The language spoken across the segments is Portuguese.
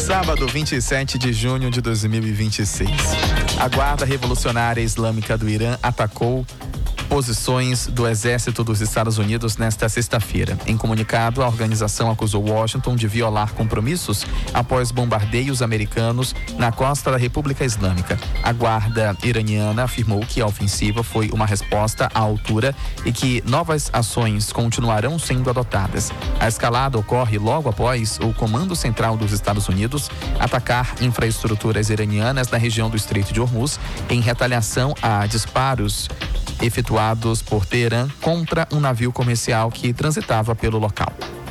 Sábado, 27 de junho de 2026. A Guarda Revolucionária Islâmica do Irã atacou posições do Exército dos Estados Unidos nesta sexta-feira. Em comunicado, a organização acusou Washington de violar compromissos após bombardeios americanos na costa da República Islâmica. A Guarda iraniana afirmou que a ofensiva foi uma resposta à altura e que novas ações continuarão sendo adotadas. A escalada ocorre logo após o Comando Central dos Estados Unidos atacar infraestruturas iranianas na região do Estreito de Hormuz em retaliação a disparos efetuados por Teherã contra um navio comercial que transitava pelo local.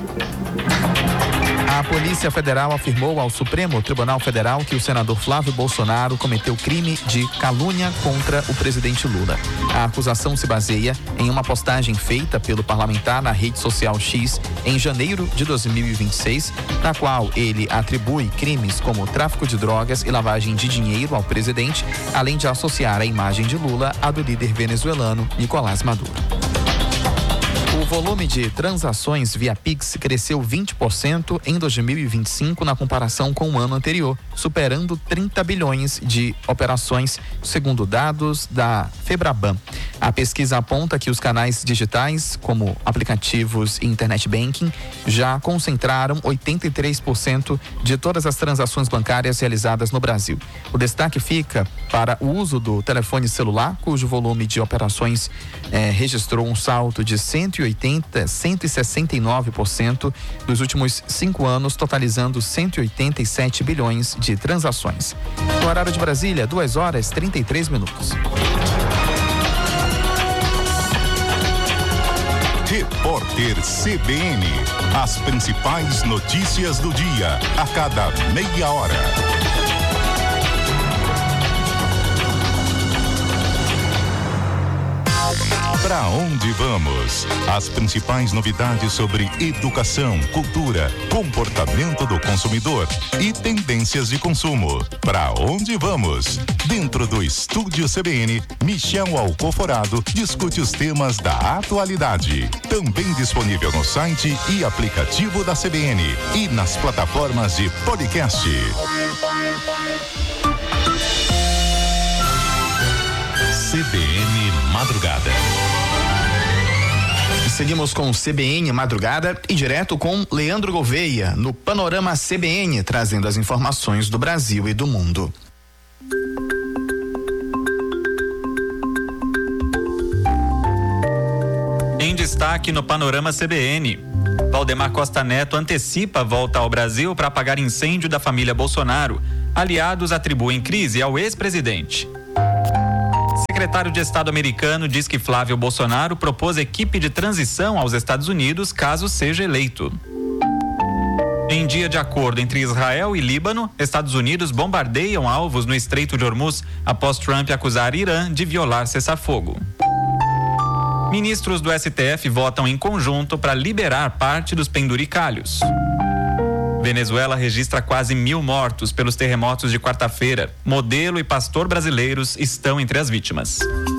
A Polícia Federal afirmou ao Supremo Tribunal Federal que o senador Flávio Bolsonaro cometeu crime de calúnia contra o presidente Lula. A acusação se baseia em uma postagem feita pelo parlamentar na rede social X em janeiro de 2026, na qual ele atribui crimes como tráfico de drogas e lavagem de dinheiro ao presidente, além de associar a imagem de Lula à do líder venezuelano Nicolás Maduro. O volume de transações via Pix cresceu 20% em 2025 na comparação com o ano anterior, superando 30 bilhões de operações, segundo dados da Febraban. A pesquisa aponta que os canais digitais, como aplicativos e internet banking, já concentraram 83% de todas as transações bancárias realizadas no Brasil. O destaque fica para o uso do telefone celular, cujo volume de operações registrou um salto de 169% nos últimos 5 anos, totalizando 187 bilhões de transações. No horário de Brasília, 2h33. Repórter CBN. As principais notícias do dia, a cada meia hora. Para onde vamos? As principais novidades sobre educação, cultura, comportamento do consumidor e tendências de consumo. Para onde vamos? Dentro do Estúdio CBN, Michel Alcoforado discute os temas da atualidade. Também disponível no site e aplicativo da CBN e nas plataformas de podcast. CBN Madrugada. Seguimos com CBN Madrugada e direto com Leandro Gouveia, no Panorama CBN, trazendo as informações do Brasil e do mundo. Em destaque no Panorama CBN, Valdemar Costa Neto antecipa a volta ao Brasil para apagar incêndio da família Bolsonaro. Aliados atribuem crise ao ex-presidente. Secretário de Estado americano diz que Flávio Bolsonaro propôs equipe de transição aos Estados Unidos caso seja eleito. Em dia de acordo entre Israel e Líbano, Estados Unidos bombardeiam alvos no Estreito de Hormuz após Trump acusar Irã de violar cessar-fogo. Ministros do STF votam em conjunto para liberar parte dos penduricalhos. Venezuela registra quase 1.000 mortos pelos terremotos de quarta-feira. Modelo e pastor brasileiros estão entre as vítimas.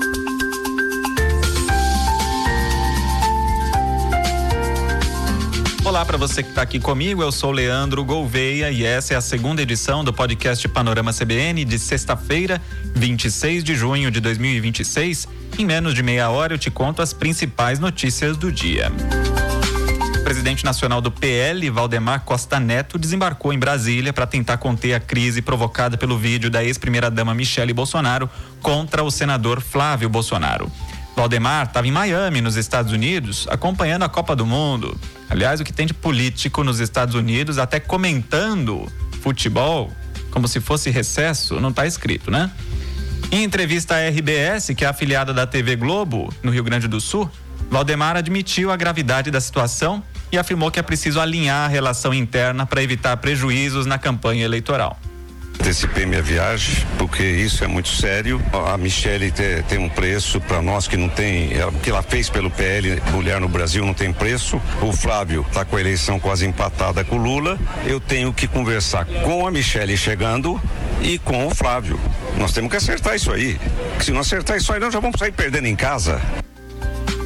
Olá para você que está aqui comigo, eu sou Leandro Gouveia e essa é a segunda edição do podcast Panorama CBN de sexta-feira, 26 de junho de 2026. Em menos de meia hora eu te conto as principais notícias do dia. O presidente nacional do PL, Valdemar Costa Neto, desembarcou em Brasília para tentar conter a crise provocada pelo vídeo da ex-primeira-dama Michele Bolsonaro contra o senador Flávio Bolsonaro. Valdemar estava em Miami, nos Estados Unidos, acompanhando a Copa do Mundo. Aliás, o que tem de político nos Estados Unidos, até comentando futebol, como se fosse recesso, não está escrito, né? Em entrevista à RBS, que é afiliada da TV Globo, no Rio Grande do Sul, Valdemar admitiu a gravidade da situação e afirmou que é preciso alinhar a relação interna para evitar prejuízos na campanha eleitoral. Antecipei minha viagem porque isso é muito sério. A Michele tem um preço para nós que não tem, o que ela fez pelo PL, mulher no Brasil, não tem preço. O Flávio está com a eleição quase empatada com o Lula. Eu tenho que conversar com a Michele chegando e com o Flávio. Nós temos que acertar isso aí. Se não acertar isso aí, nós já vamos sair perdendo em casa.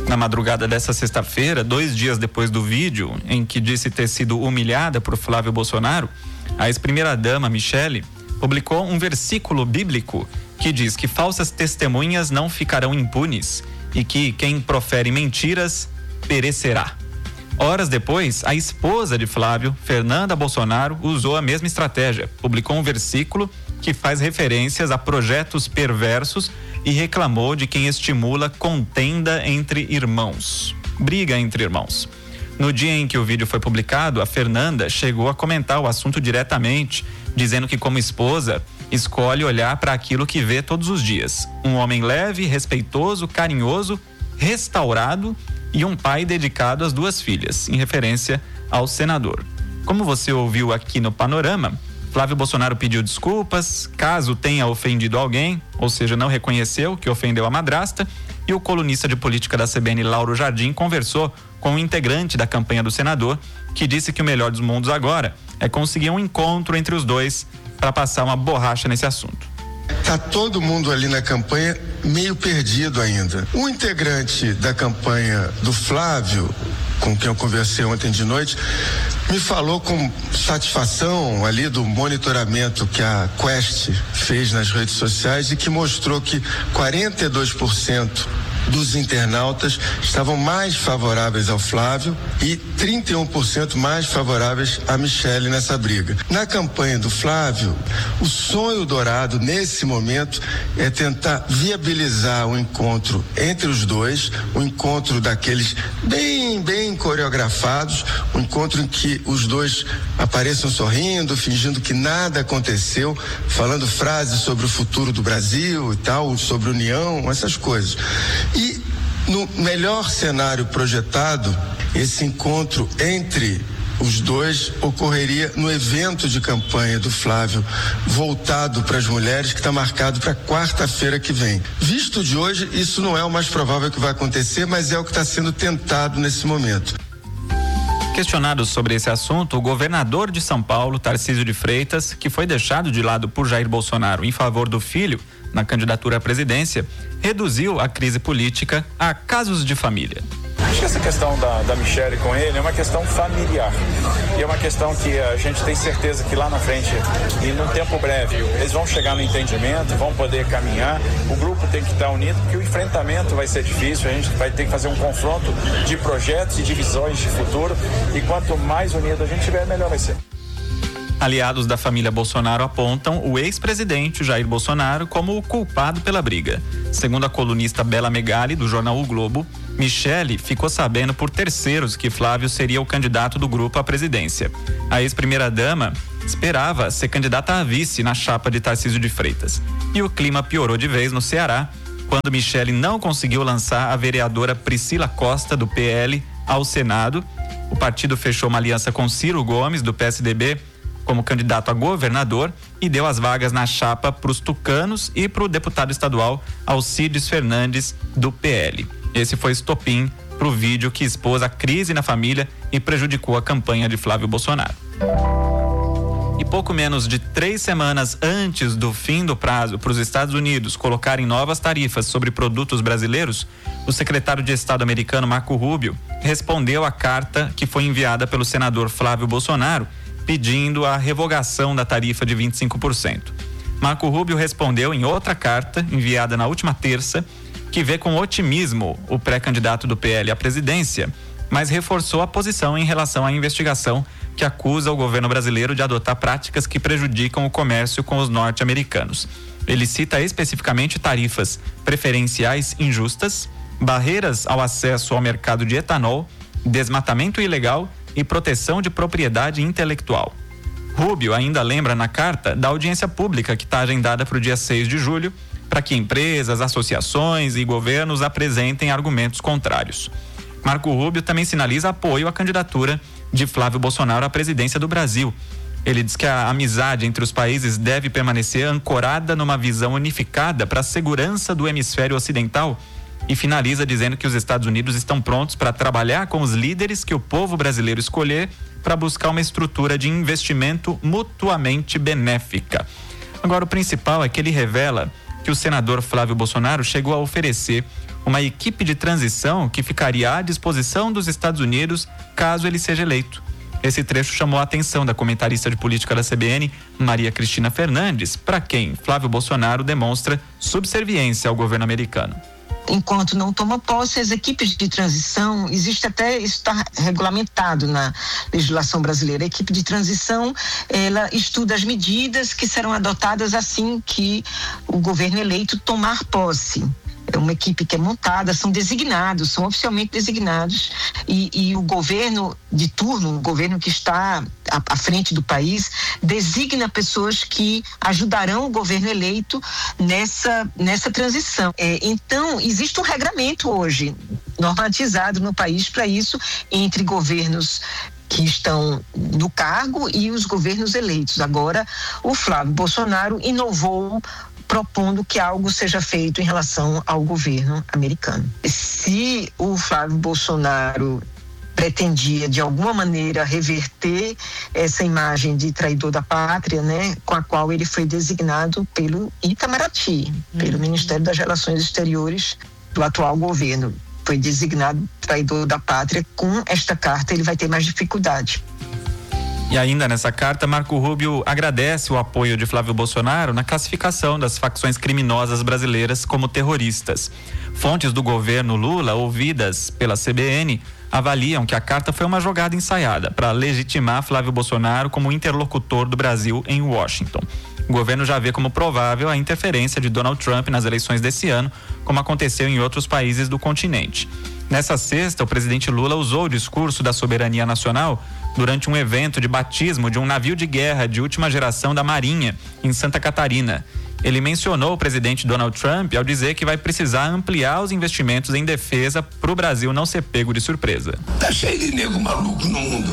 Na madrugada dessa sexta-feira, 2 dias depois do vídeo em que disse ter sido humilhada por Flávio Bolsonaro, a ex-primeira-dama Michele publicou um versículo bíblico que diz que falsas testemunhas não ficarão impunes e que quem profere mentiras perecerá. Horas depois, a esposa de Flávio, Fernanda Bolsonaro, usou a mesma estratégia. Publicou um versículo que faz referências a projetos perversos e reclamou de quem estimula contenda entre irmãos. Briga entre irmãos. No dia em que o vídeo foi publicado, a Fernanda chegou a comentar o assunto diretamente, dizendo que, como esposa, escolhe olhar para aquilo que vê todos os dias. Um homem leve, respeitoso, carinhoso, restaurado e um pai dedicado às 2 filhas, em referência ao senador. Como você ouviu aqui no Panorama, Flávio Bolsonaro pediu desculpas, caso tenha ofendido alguém, ou seja, não reconheceu que ofendeu a madrasta, e o colunista de política da CBN, Lauro Jardim, conversou com um integrante da campanha do senador, que disse que o melhor dos mundos agora é conseguir um encontro entre os dois para passar uma borracha nesse assunto. Tá todo mundo ali na campanha meio perdido ainda. Um integrante da campanha do Flávio, com quem eu conversei ontem de noite, me falou com satisfação ali do monitoramento que a Quest fez nas redes sociais e que mostrou que 42% dos internautas estavam mais favoráveis ao Flávio e 31% mais favoráveis a Michele nessa briga. Na campanha do Flávio, o sonho dourado nesse momento é tentar viabilizar o encontro entre os dois, o encontro daqueles bem coreografados, um encontro em que os dois apareçam sorrindo, fingindo que nada aconteceu, falando frases sobre o futuro do Brasil e tal, sobre união, essas coisas. E no melhor cenário projetado, esse encontro entre os dois ocorreria no evento de campanha do Flávio voltado para as mulheres, que está marcado para quarta-feira que vem. Visto de hoje, isso não é o mais provável que vai acontecer, mas é o que está sendo tentado nesse momento. Questionado sobre esse assunto, o governador de São Paulo, Tarcísio de Freitas, que foi deixado de lado por Jair Bolsonaro em favor do filho na candidatura à presidência, reduziu a crise política a casos de família. Acho que essa questão da Michele com ele é uma questão familiar. E é uma questão que a gente tem certeza que lá na frente, e num tempo breve, eles vão chegar no entendimento, vão poder caminhar. O grupo tem que estar unido, porque o enfrentamento vai ser difícil. A gente vai ter que fazer um confronto de projetos e de visões de futuro. E quanto mais unido a gente tiver, melhor vai ser. Aliados da família Bolsonaro apontam o ex-presidente Jair Bolsonaro como o culpado pela briga. Segundo a colunista Bela Megali, do jornal O Globo, Michele ficou sabendo por terceiros que Flávio seria o candidato do grupo à presidência. A ex-primeira-dama esperava ser candidata a vice na chapa de Tarcísio de Freitas. E o clima piorou de vez no Ceará, quando Michele não conseguiu lançar a vereadora Priscila Costa, do PL, ao Senado. O partido fechou uma aliança com Ciro Gomes, do PSDB, como candidato a governador, e deu as vagas na chapa para os tucanos e para o deputado estadual Alcides Fernandes, do PL. Esse foi estopim para o vídeo que expôs a crise na família e prejudicou a campanha de Flávio Bolsonaro. E pouco menos de 3 semanas antes do fim do prazo para os Estados Unidos colocarem novas tarifas sobre produtos brasileiros, o secretário de Estado americano Marco Rubio respondeu à carta que foi enviada pelo senador Flávio Bolsonaro, pedindo a revogação da tarifa de 25%. Marco Rubio respondeu em outra carta, enviada na última terça, que vê com otimismo o pré-candidato do PL à presidência, mas reforçou a posição em relação à investigação que acusa o governo brasileiro de adotar práticas que prejudicam o comércio com os norte-americanos. Ele cita especificamente tarifas preferenciais injustas, barreiras ao acesso ao mercado de etanol, desmatamento ilegal e proteção de propriedade intelectual. Rubio ainda lembra na carta da audiência pública que está agendada para o dia 6 de julho, para que empresas, associações e governos apresentem argumentos contrários. Marco Rubio também sinaliza apoio à candidatura de Flávio Bolsonaro à presidência do Brasil. Ele diz que a amizade entre os países deve permanecer ancorada numa visão unificada para a segurança do hemisfério ocidental, e finaliza dizendo que os Estados Unidos estão prontos para trabalhar com os líderes que o povo brasileiro escolher para buscar uma estrutura de investimento mutuamente benéfica. Agora, o principal é que ele revela que o senador Flávio Bolsonaro chegou a oferecer uma equipe de transição que ficaria à disposição dos Estados Unidos caso ele seja eleito. Esse trecho chamou a atenção da comentarista de política da CBN, Maria Cristina Fernandes, para quem Flávio Bolsonaro demonstra subserviência ao governo americano. Enquanto não toma posse, as equipes de transição, existe até, isso está regulamentado na legislação brasileira, a equipe de transição, ela estuda as medidas que serão adotadas assim que o governo eleito tomar posse. É uma equipe que é montada, são designados, são oficialmente designados e o governo de turno, o governo que está à frente do país, designa pessoas que ajudarão o governo eleito nessa transição. Então, existe um regramento hoje normatizado no país para isso, entre governos que estão no cargo e os governos eleitos. Agora, o Flávio Bolsonaro inovou propondo que algo seja feito em relação ao governo americano. Se o Flávio Bolsonaro pretendia, de alguma maneira, reverter essa imagem de traidor da pátria, né, com a qual ele foi designado pelo Itamaraty, pelo Ministério das Relações Exteriores do atual governo. Foi designado traidor da pátria. Com esta carta, ele vai ter mais dificuldade. E ainda nessa carta, Marco Rubio agradece o apoio de Flávio Bolsonaro na classificação das facções criminosas brasileiras como terroristas. Fontes do governo Lula, ouvidas pela CBN, avaliam que a carta foi uma jogada ensaiada para legitimar Flávio Bolsonaro como interlocutor do Brasil em Washington. O governo já vê como provável a interferência de Donald Trump nas eleições desse ano, como aconteceu em outros países do continente. Nessa sexta, o presidente Lula usou o discurso da soberania nacional durante um evento de batismo de um navio de guerra de última geração da Marinha, em Santa Catarina. Ele mencionou o presidente Donald Trump ao dizer que vai precisar ampliar os investimentos em defesa para o Brasil não ser pego de surpresa. Tá cheio de nego maluco no mundo.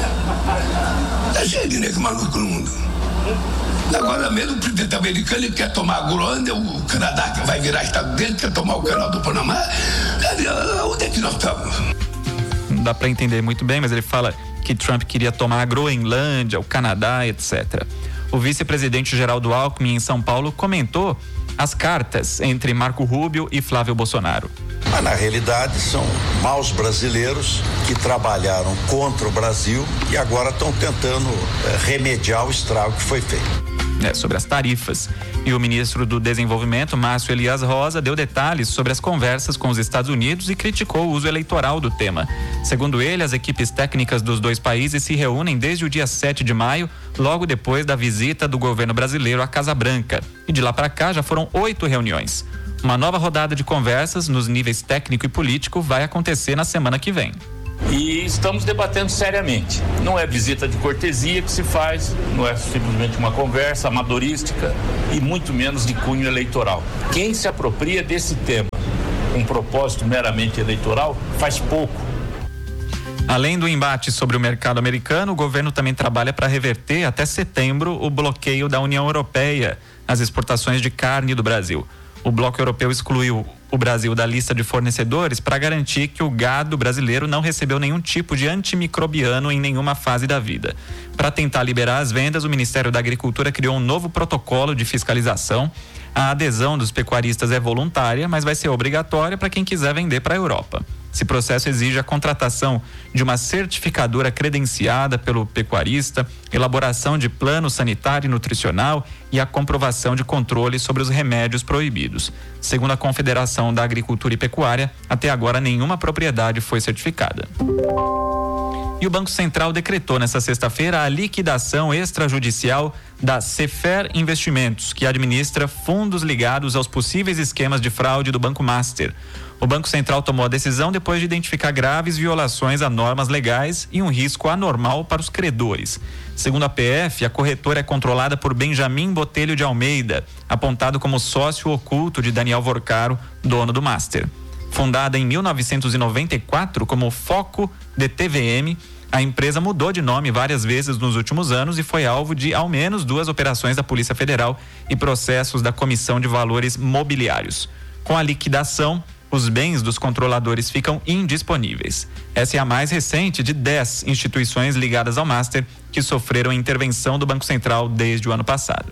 Tá cheio de nego maluco no mundo. Agora mesmo o presidente americano ele quer tomar a Groenlândia, o Canadá que vai virar estado dele, quer tomar o canal do Panamá. Onde é que nós estamos? Não dá para entender muito bem, mas ele fala que Trump queria tomar a Groenlândia, o Canadá, etc. O vice-presidente Geraldo Alckmin, em São Paulo, comentou as cartas entre Marco Rubio e Flávio Bolsonaro. Mas, na realidade, são maus brasileiros que trabalharam contra o Brasil e agora estão tentando remediar o estrago que foi feito. Sobre as tarifas. E o ministro do Desenvolvimento, Márcio Elias Rosa, deu detalhes sobre as conversas com os Estados Unidos e criticou o uso eleitoral do tema. Segundo ele, as equipes técnicas dos dois países se reúnem desde o dia 7 de maio, logo depois da visita do governo brasileiro à Casa Branca. E de lá para cá já foram 8 reuniões. Uma nova rodada de conversas nos níveis técnico e político vai acontecer na semana que vem. E estamos debatendo seriamente. Não é visita de cortesia que se faz, não é simplesmente uma conversa amadorística e muito menos de cunho eleitoral. Quem se apropria desse tema com propósito meramente eleitoral faz pouco. Além do embate sobre o mercado americano, o governo também trabalha para reverter até setembro o bloqueio da União Europeia às exportações de carne do Brasil. O bloco europeu excluiu o Brasil da lista de fornecedores para garantir que o gado brasileiro não recebeu nenhum tipo de antimicrobiano em nenhuma fase da vida. Para tentar liberar as vendas, o Ministério da Agricultura criou um novo protocolo de fiscalização. A adesão dos pecuaristas é voluntária, mas vai ser obrigatória para quem quiser vender para a Europa. Esse processo exige a contratação de uma certificadora credenciada pelo pecuarista, elaboração de plano sanitário e nutricional e a comprovação de controle sobre os remédios proibidos. Segundo a Confederação da Agricultura e Pecuária, até agora nenhuma propriedade foi certificada. E o Banco Central decretou nesta sexta-feira a liquidação extrajudicial da Sefer Investimentos, que administra fundos ligados aos possíveis esquemas de fraude do Banco Master. O Banco Central tomou a decisão depois de identificar graves violações a normas legais e um risco anormal para os credores. Segundo a PF, a corretora é controlada por Benjamin Botelho de Almeida, apontado como sócio oculto de Daniel Vorcaro, dono do Master. Fundada em 1994 como Foco de TVM, a empresa mudou de nome várias vezes nos últimos anos e foi alvo de ao menos 2 operações da Polícia Federal e processos da Comissão de Valores Mobiliários. Com a liquidação, os bens dos controladores ficam indisponíveis. Essa é a mais recente de 10 instituições ligadas ao Master que sofreram intervenção do Banco Central desde o ano passado.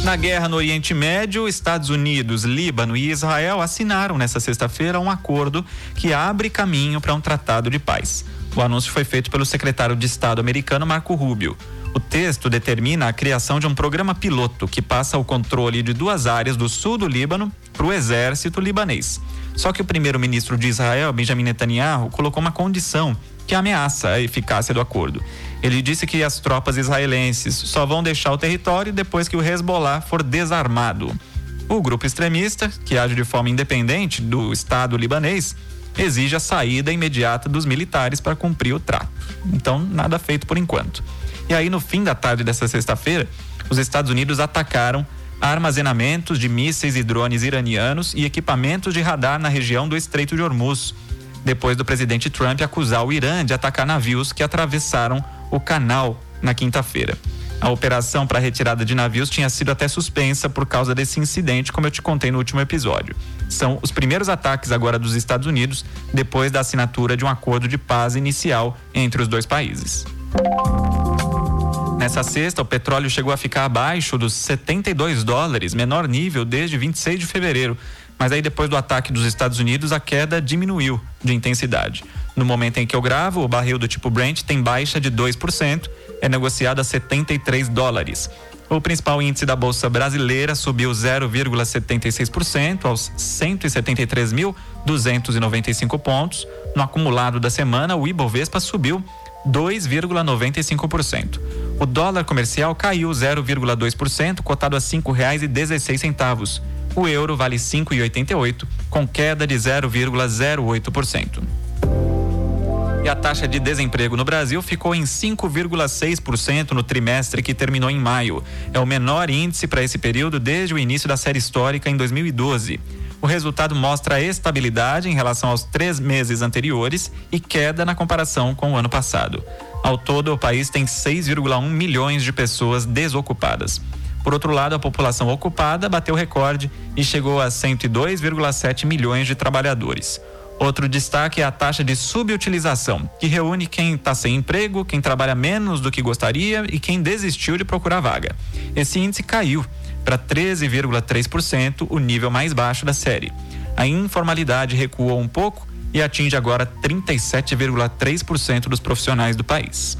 Na guerra no Oriente Médio, Estados Unidos, Líbano e Israel assinaram nesta sexta-feira um acordo que abre caminho para um tratado de paz. O anúncio foi feito pelo secretário de Estado americano Marco Rubio. O texto determina a criação de um programa piloto que passa o controle de 2 áreas do sul do Líbano para o exército libanês. Só que o primeiro-ministro de Israel, Benjamin Netanyahu, colocou uma condição que ameaça a eficácia do acordo. Ele disse que as tropas israelenses só vão deixar o território depois que o Hezbollah for desarmado. O grupo extremista, que age de forma independente do Estado libanês, exige a saída imediata dos militares para cumprir o trato. Então, nada feito por enquanto. E aí, no fim da tarde desta sexta-feira, os Estados Unidos atacaram armazenamentos de mísseis e drones iranianos e equipamentos de radar na região do Estreito de Hormuz, depois do presidente Trump acusar o Irã de atacar navios que atravessaram o canal na quinta-feira. A operação para a retirada de navios tinha sido até suspensa por causa desse incidente, como eu te contei no último episódio. São os primeiros ataques agora dos Estados Unidos depois da assinatura de um acordo de paz inicial entre os dois países. Nessa sexta, o petróleo chegou a ficar abaixo dos $72, menor nível desde 26 de fevereiro. Mas aí, depois do ataque dos Estados Unidos, a queda diminuiu de intensidade. No momento em que eu gravo, o barril do tipo Brent tem baixa de 2%, é negociado a $73. O principal índice da Bolsa Brasileira subiu 0,76% aos 173.295 pontos. No acumulado da semana, o Ibovespa subiu 2,95%. O dólar comercial caiu 0,2%, cotado a R$ 5,16. O euro vale 5,88, com queda de 0,08%. E a taxa de desemprego no Brasil ficou em 5,6% no trimestre que terminou em maio. É o menor índice para esse período desde o início da série histórica em 2012. O resultado mostra estabilidade em relação aos 3 meses anteriores e queda na comparação com o ano passado. Ao todo, o país tem 6,1 milhões de pessoas desocupadas. Por outro lado, a população ocupada bateu recorde e chegou a 102,7 milhões de trabalhadores. Outro destaque é a taxa de subutilização, que reúne quem está sem emprego, quem trabalha menos do que gostaria e quem desistiu de procurar vaga. Esse índice caiu para 13,3%, o nível mais baixo da série. A informalidade recuou um pouco e atinge agora 37,3% dos profissionais do país.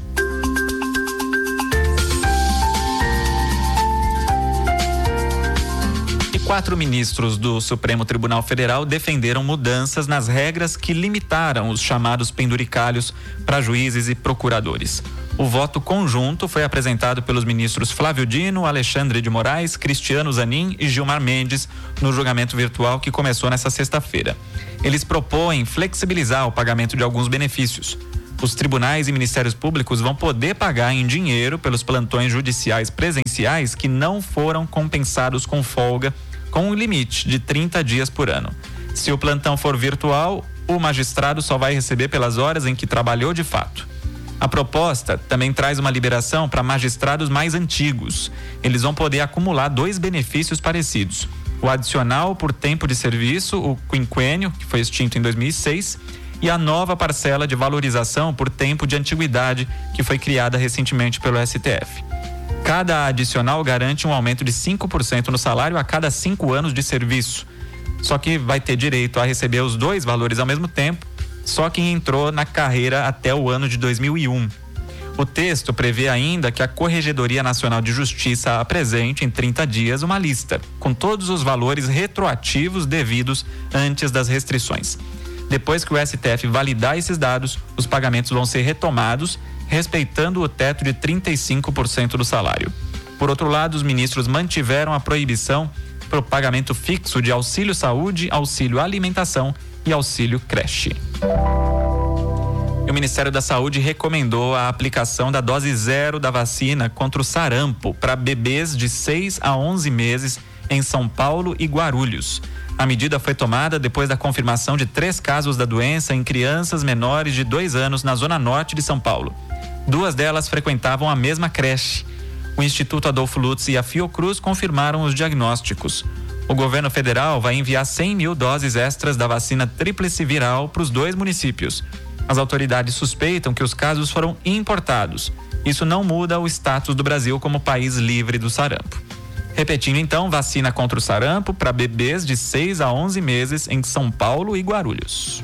E 4 ministros do Supremo Tribunal Federal defenderam mudanças nas regras que limitaram os chamados penduricalhos para juízes e procuradores. O voto conjunto foi apresentado pelos ministros Flávio Dino, Alexandre de Moraes, Cristiano Zanin e Gilmar Mendes no julgamento virtual que começou nesta sexta-feira. Eles propõem flexibilizar o pagamento de alguns benefícios. Os tribunais e ministérios públicos vão poder pagar em dinheiro pelos plantões judiciais presenciais que não foram compensados com folga, com um limite de 30 dias por ano. Se o plantão for virtual, o magistrado só vai receber pelas horas em que trabalhou de fato. A proposta também traz uma liberação para magistrados mais antigos. Eles vão poder acumular 2 benefícios parecidos: o adicional por tempo de serviço, o quinquênio, que foi extinto em 2006, e a nova parcela de valorização por tempo de antiguidade, que foi criada recentemente pelo STF. Cada adicional garante um aumento de 5% no salário a cada 5 anos de serviço. Só que vai ter direito a receber os 2 valores ao mesmo tempo, só quem entrou na carreira até o ano de 2001. O texto prevê ainda que a Corregedoria Nacional de Justiça apresente em 30 dias uma lista, com todos os valores retroativos devidos antes das restrições. Depois que o STF validar esses dados, os pagamentos vão ser retomados, respeitando o teto de 35% do salário. Por outro lado, os ministros mantiveram a proibição para o pagamento fixo de auxílio saúde, auxílio alimentação e auxílio creche. E o Ministério da Saúde recomendou a aplicação da dose 0 da vacina contra o sarampo para bebês de 6 a 11 meses em São Paulo e Guarulhos. A medida foi tomada depois da confirmação de 3 casos da doença em crianças menores de 2 anos na zona norte de São Paulo. 2 delas frequentavam a mesma creche. O Instituto Adolfo Lutz e a Fiocruz confirmaram os diagnósticos. O governo federal vai enviar 100 mil doses extras da vacina tríplice viral para os 2 municípios. As autoridades suspeitam que os casos foram importados. Isso não muda o status do Brasil como país livre do sarampo. Repetindo então, vacina contra o sarampo para bebês de 6 a 11 meses em São Paulo e Guarulhos.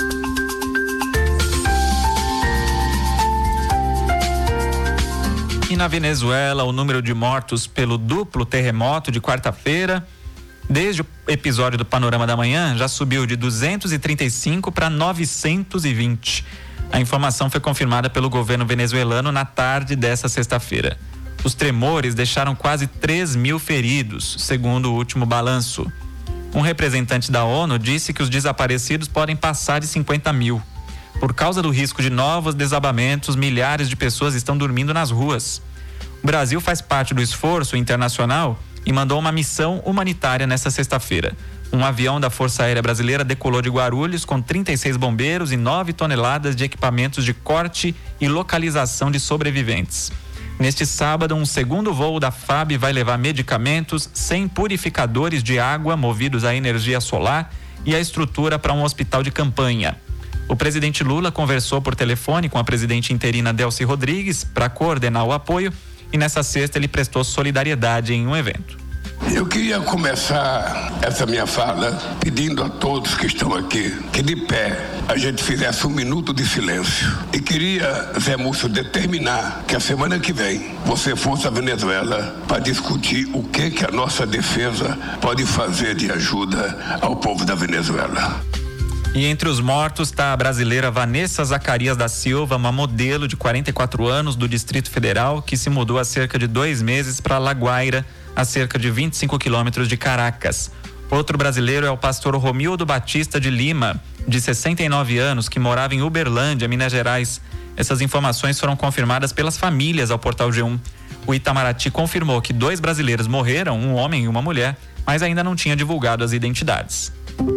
E na Venezuela, o número de mortos pelo duplo terremoto de quarta-feira, desde o episódio do Panorama da Manhã, já subiu de 235 para 920. A informação foi confirmada pelo governo venezuelano na tarde dessa sexta-feira. Os tremores deixaram quase 3 mil feridos, segundo o último balanço. Um representante da ONU disse que os desaparecidos podem passar de 50 mil. Por causa do risco de novos desabamentos, milhares de pessoas estão dormindo nas ruas. O Brasil faz parte do esforço internacional e mandou uma missão humanitária nesta sexta-feira. Um avião da Força Aérea Brasileira decolou de Guarulhos com 36 bombeiros e 9 toneladas de equipamentos de corte e localização de sobreviventes. Neste sábado, um segundo voo da FAB vai levar medicamentos, 100 purificadores de água movidos à energia solar e a estrutura para um hospital de campanha. O presidente Lula conversou por telefone com a presidente interina Delcy Rodrigues para coordenar o apoio e nessa sexta ele prestou solidariedade em um evento. Eu queria começar essa minha fala pedindo a todos que estão aqui que de pé a gente fizesse um minuto de silêncio. E queria, Zé Múcio, determinar que a semana que vem você fosse à Venezuela para discutir o que a nossa defesa pode fazer de ajuda ao povo da Venezuela. E entre os mortos está a brasileira Vanessa Zacarias da Silva, uma modelo de 44 anos do Distrito Federal que se mudou há cerca de 2 meses para La Guaira, a cerca de 25 quilômetros de Caracas. Outro brasileiro é o pastor Romildo Batista de Lima, de 69 anos, que morava em Uberlândia, Minas Gerais. Essas informações foram confirmadas pelas famílias ao Portal G1. O Itamaraty confirmou que 2 brasileiros morreram, um homem e uma mulher, mas ainda não tinha divulgado as identidades.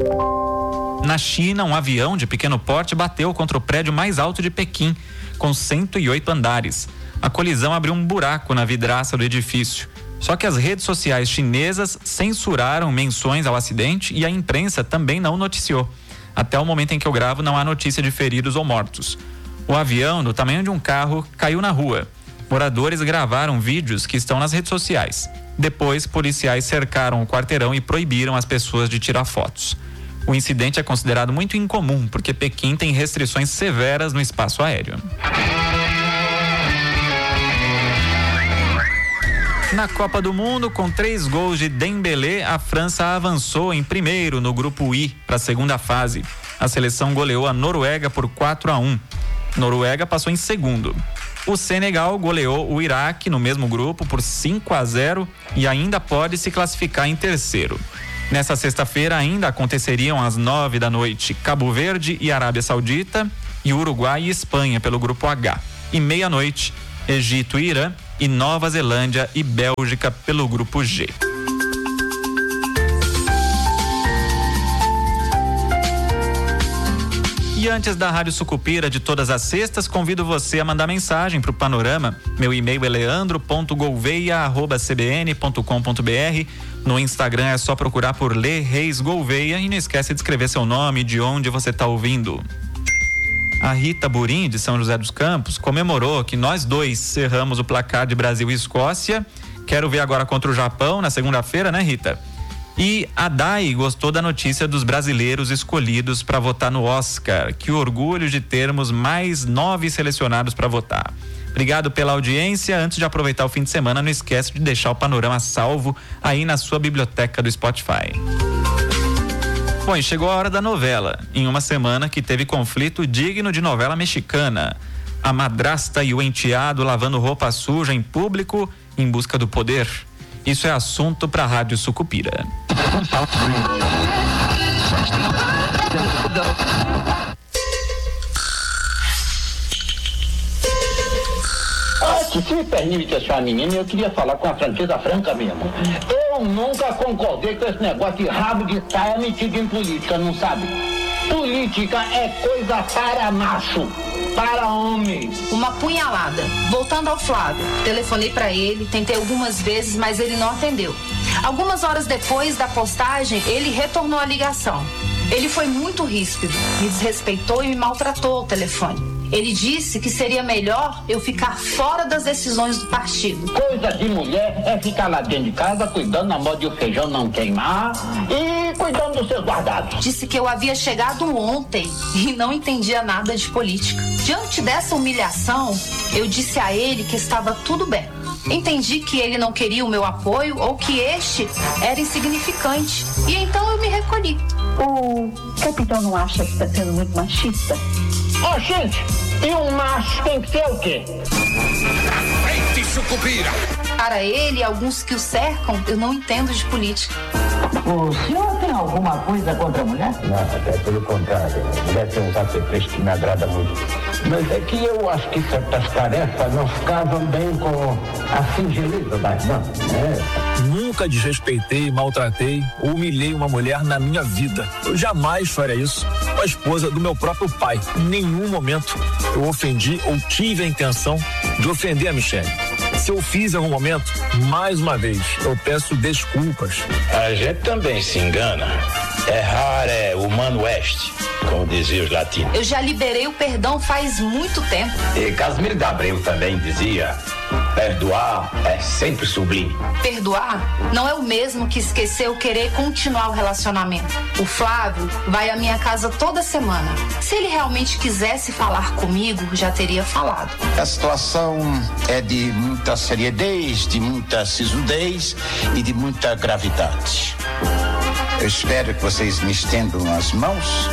Na China, um avião de pequeno porte bateu contra o prédio mais alto de Pequim, com 108 andares. A colisão abriu um buraco na vidraça do edifício. Só que as redes sociais chinesas censuraram menções ao acidente e a imprensa também não noticiou. Até o momento em que eu gravo, não há notícia de feridos ou mortos. O avião, do tamanho de um carro, caiu na rua. Moradores gravaram vídeos que estão nas redes sociais. Depois, policiais cercaram o quarteirão e proibiram as pessoas de tirar fotos. O incidente é considerado muito incomum, porque Pequim tem restrições severas no espaço aéreo. Na Copa do Mundo, com 3 gols de Dembélé, a França avançou em primeiro no grupo I para a segunda fase. A seleção goleou a Noruega por 4-1. Noruega passou em segundo. O Senegal goleou o Iraque no mesmo grupo por 5-0 e ainda pode se classificar em terceiro. Nessa sexta-feira ainda aconteceriam às 9 da noite Cabo Verde e Arábia Saudita e Uruguai e Espanha pelo grupo H. E meia-noite, Egito e Irã e Nova Zelândia e Bélgica pelo grupo G. E antes da Rádio Sucupira de todas as sextas, convido você a mandar mensagem para o Panorama. Meu e-mail é leandro.gouveia@cbn.com.br. No Instagram é só procurar por Lê Reis Gouveia e não esquece de escrever seu nome e de onde você está ouvindo. A Rita Burim, de São José dos Campos, comemorou que nós 2 cerramos o placar de Brasil e Escócia. Quero ver agora contra o Japão na segunda-feira, né, Rita? E a Dai gostou da notícia dos brasileiros escolhidos para votar no Oscar. Que orgulho de termos mais 9 selecionados para votar. Obrigado pela audiência. Antes de aproveitar o fim de semana, não esquece de deixar o Panorama salvo aí na sua biblioteca do Spotify. Bom, e chegou a hora da novela, em uma semana que teve conflito digno de novela mexicana. A madrasta e o enteado lavando roupa suja em público em busca do poder. Isso é assunto para a Rádio Sucupira. Se me permite, senhora menina, eu queria falar com a franqueza franca mesmo. Eu nunca concordei com esse negócio de rabo de saia metido em política, não sabe? Política é coisa para macho, para homem. Uma punhalada. Voltando ao Flávio, telefonei para ele, tentei algumas vezes, mas ele não atendeu. Algumas horas depois da postagem, ele retornou a ligação. Ele foi muito ríspido, me desrespeitou e me maltratou ao telefone. Ele disse que seria melhor eu ficar fora das decisões do partido. Coisa de mulher é ficar lá dentro de casa cuidando na moda de o feijão não queimar e cuidando dos seus guardados. Disse que eu havia chegado ontem e não entendia nada de política. Diante dessa humilhação, eu disse a ele que estava tudo bem. Entendi que ele não queria o meu apoio ou que este era insignificante. E então eu me recolhi. O capitão não acha que está sendo muito machista? Ó, gente, e um macho tem que ser o quê? Frente, sucupira! Para ele e alguns que o cercam, eu não entendo de política. O senhor tem alguma coisa contra a mulher? Não, até pelo contrário. A mulher tem uns apetrechos que me agrada muito. Mas é que eu acho que certas tarefas não casam bem com a singeleza das mãos, né? Nunca desrespeitei, maltratei ou humilhei uma mulher na minha vida. Eu jamais faria isso com a esposa do meu próprio pai. Em nenhum momento eu ofendi ou tive a intenção de ofender a Michele. Se eu fiz em algum momento, mais uma vez, eu peço desculpas. A gente também se engana. Errar é humano est, como diziam os latinos. Eu já liberei o perdão faz muito tempo. E Casimiro de Abreu também dizia: perdoar é sempre sublime. Perdoar não é o mesmo que esquecer ou querer continuar o relacionamento. O Flávio vai à minha casa toda semana. Se ele realmente quisesse falar comigo, já teria falado. A situação é de muita seriedade, de muita sisudez e de muita gravidade. Eu espero que vocês me estendam as mãos,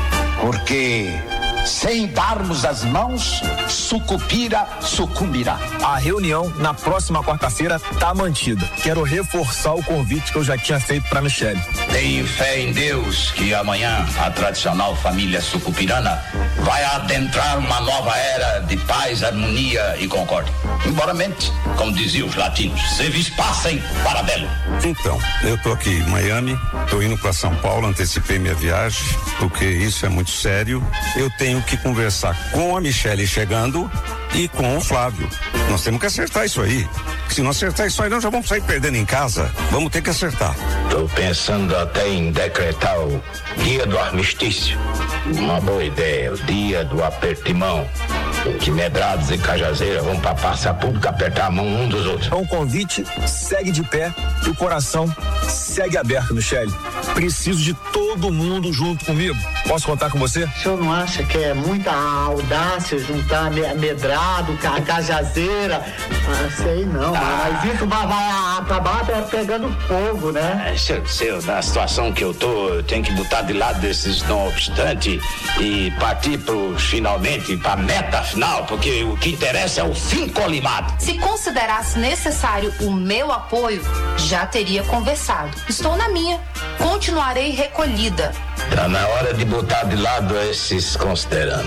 porque sem darmos as mãos, Sucupira sucumbirá. A reunião na próxima quarta-feira tá mantida. Quero reforçar o convite que eu já tinha feito para Michele. Tenho fé em Deus que amanhã a tradicional família sucupirana vai adentrar uma nova era de paz, harmonia e concórdia. Embora mente, como diziam os latinos, se vis passem para belo. Então, eu tô aqui em Miami, tô indo para São Paulo, antecipei minha viagem, porque isso é muito sério. Eu tenho que conversar com a Michele chegando e com o Flávio. Nós temos que acertar isso aí. Se não acertar isso aí, nós já vamos sair perdendo em casa. Vamos ter que acertar. Tô pensando até em decretar o dia do armistício. Uma boa ideia, o dia do aperto de mão. Que Medrados e Cajazeiras vão pra praça pública apertar a mão um dos outros. Então o convite segue de pé e o coração segue aberto, Michele. Preciso de todo mundo junto comigo. Posso contar com você? O senhor não acha que é muita audácia juntar Medrado, Cajazeira? Sei não, mas isso vai acabar pegando fogo, né? Na situação que eu tô, eu tenho que botar de lado desses não obstante e partir finalmente pra meta final, porque o que interessa é o fim colimado. Se considerasse necessário o meu apoio, já teria conversado. Estou na minha. Continuarei recolhida. Tá na hora de botar de lado esses considerando.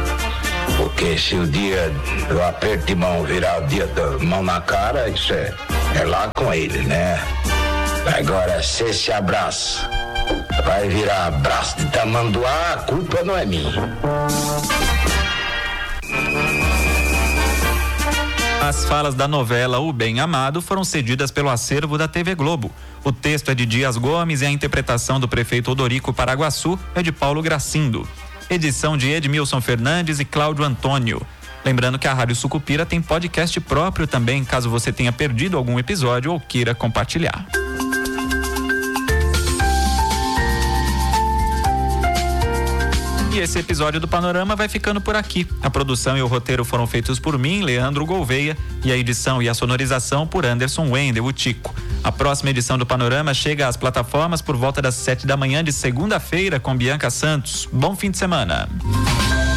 Porque se o dia do aperto de mão virar o dia da mão na cara, isso é lá com ele, né? Agora, se esse abraço vai virar abraço de tamanduá, a culpa não é minha. As falas da novela O Bem Amado foram cedidas pelo acervo da TV Globo. O texto é de Dias Gomes e a interpretação do prefeito Odorico Paraguaçu é de Paulo Gracindo. Edição de Edmilson Fernandes e Cláudio Antônio. Lembrando que a Rádio Sucupira tem podcast próprio também, caso você tenha perdido algum episódio ou queira compartilhar. E esse episódio do Panorama vai ficando por aqui. A produção e o roteiro foram feitos por mim, Leandro Gouveia, e a edição e a sonorização por Anderson Wendel, o Tico. A próxima edição do Panorama chega às plataformas por volta das 7 da manhã de segunda-feira com Bianca Santos. Bom fim de semana.